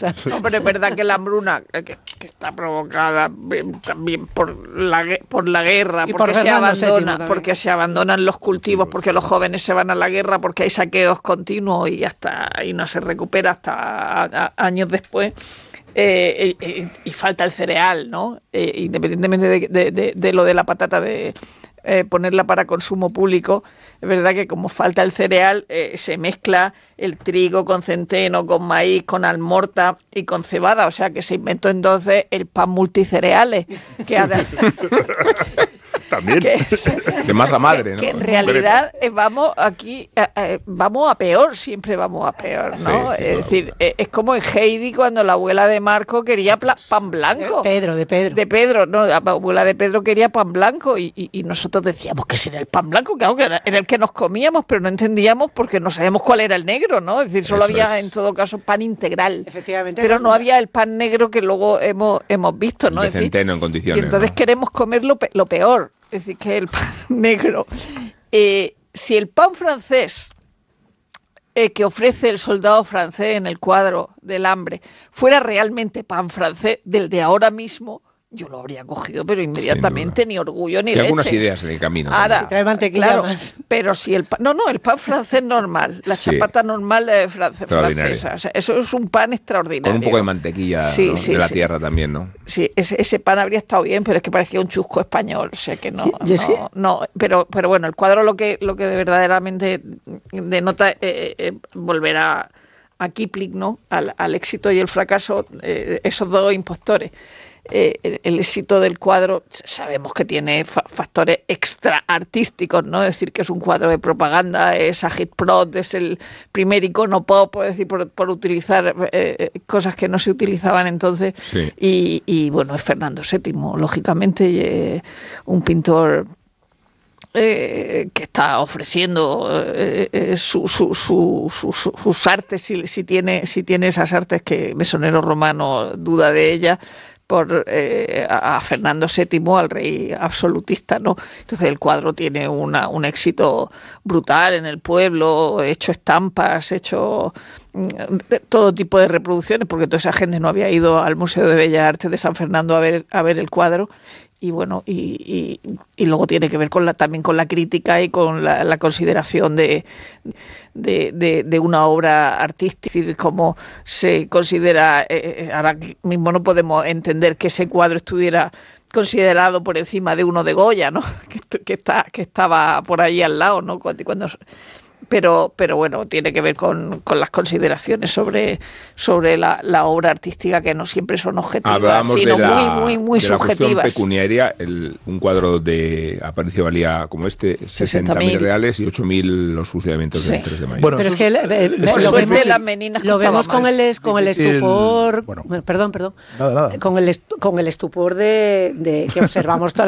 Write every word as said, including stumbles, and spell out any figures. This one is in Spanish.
casa. Hombre, es verdad que la hambruna, que, que está provocada también por la, por la guerra, y porque por se abandona, también. porque se abandonan los cultivos, porque los jóvenes se van a la guerra, porque hay saqueos continuos y hasta y no se recupera hasta a, a, años después. Eh, eh, y falta el cereal, ¿no? Eh, independientemente de, de, de, de lo de la patata, de eh, ponerla para consumo público, es verdad que como falta el cereal, eh, se mezcla el trigo con centeno, con maíz, con almorta y con cebada, o sea que se inventó entonces el pan multicereales, que ahora... También, que, de masa madre, que, ¿no? Que en realidad eh, vamos aquí, eh, eh, vamos a peor, siempre vamos a peor, ¿no? Sí, sí, es decir, eh, es como en Heidi cuando la abuela de Marco quería pla- pan blanco. De Pedro, de Pedro. De Pedro, no, la abuela de Pedro quería pan blanco y, y, y nosotros decíamos que era el pan blanco, claro que era, era el que nos comíamos, pero no entendíamos porque no sabíamos cuál era el negro, ¿no? Es decir, solo Eso había es. en todo caso pan integral. Efectivamente. Pero no había el pan negro que luego hemos, hemos visto, ¿no? De Es decir, centeno en condiciones, y entonces ¿no? queremos comer lo, pe- lo peor. Es decir, que el pan negro. Eh, si el pan francés eh, que ofrece el soldado francés en el cuadro del hambre fuera realmente pan francés del de ahora mismo, yo lo habría cogido, pero inmediatamente, ni orgullo ni y leche. algunas ideas en el camino. Ahora, Si trae mantequilla claro, más. pero si el pan, no, no, el pan francés normal, la Sí. chapata normal de france- Extraordinaria. francesa, o sea, eso es un pan extraordinario. Con un poco de mantequilla, Sí, ¿no? sí, de la sí. tierra también, ¿no? Sí, ese, ese pan habría estado bien, pero es que parecía un chusco español, o sea que no, Sí, yo sí. no, no, pero, pero bueno, el cuadro lo que, lo que verdaderamente denota eh, eh, volver a, a Kipling, ¿no? Al, al éxito y el fracaso, eh, esos dos impostores. Eh, el, el éxito del cuadro sabemos que tiene fa- factores extra artísticos, ¿no? Es decir, que es un cuadro de propaganda, es agitprop, es el primer icono pop, es decir, por, por utilizar eh, cosas que no se utilizaban entonces. Sí. Y, y bueno, es Fernando séptimo, lógicamente, y, eh, un pintor eh, que está ofreciendo eh, eh, su, su, su, su, su, sus artes, si, si, tiene, si tiene esas artes, que Mesonero Romano duda de ellas, por eh, a Fernando séptimo, al rey absolutista, ¿no? Entonces el cuadro tiene una, un éxito brutal en el pueblo, hecho estampas, hecho mm, de, todo tipo de reproducciones, porque toda esa gente no había ido al Museo de Bellas Artes de San Fernando a ver, a ver el cuadro. Y bueno, y, y, y luego tiene que ver con la, también con la crítica y con la, la consideración de, de, de, de una obra artística, es decir, cómo se considera, eh, ahora mismo no podemos entender que ese cuadro estuviera considerado por encima de uno de Goya, ¿no? Que, que, está, que estaba por ahí al lado, ¿no? Cuando, cuando Pero, pero bueno, tiene que ver con, con las consideraciones sobre, sobre la, la obra artística, que no siempre son objetivas, Hablábamos sino de la, muy, muy, muy de la cuestión subjetivas. pecuniaria. El, un cuadro de Aparicio valía como este sesenta mil reales y ocho mil los fusilamientos Sí. del tres de mayo. Bueno, Pero es eso que es- eh, eh, eso Por es lo suerte vemos, las meninas lo vemos costaban con el, más. es- con el difícil- estupor. bueno. Perdón, perdón. Nada, nada. Con el, estu- con el estupor de, de que observamos toda